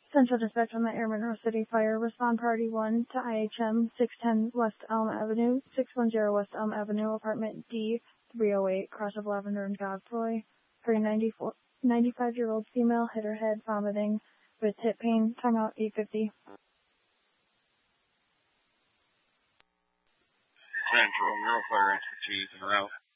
Central Dispatch on the Air Monroe City Fire. Respond Party 1 to IHM 610 West Elm Avenue, 610 West Elm Avenue, Apartment D, 308, cross of Lavender and Godfroy. For a 95-year-old female, hit her head, vomiting, with hip pain, timeout 850. Central, Fire Institute, and route.